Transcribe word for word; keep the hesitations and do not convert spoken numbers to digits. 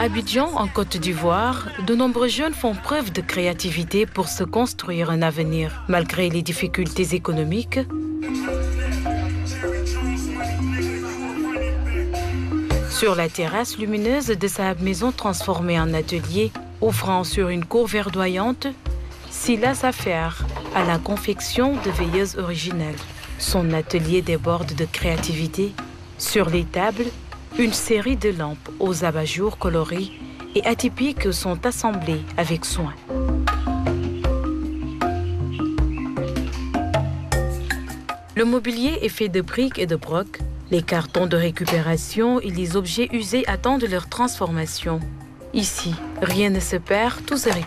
Abidjan, en Côte d'Ivoire, de nombreux jeunes font preuve de créativité pour se construire un avenir. Malgré les difficultés économiques, sur la terrasse lumineuse de sa maison transformée en atelier, offrant sur une cour verdoyante, Silas s'affaire à la confection de veilleuses originales. Son atelier déborde de créativité. Sur les tables, une série de lampes aux abat-jours colorés et atypiques sont assemblées avec soin. Le mobilier est fait de briques et de brocs. Les cartons de récupération et les objets usés attendent leur transformation. Ici, rien ne se perd, tout se récupère.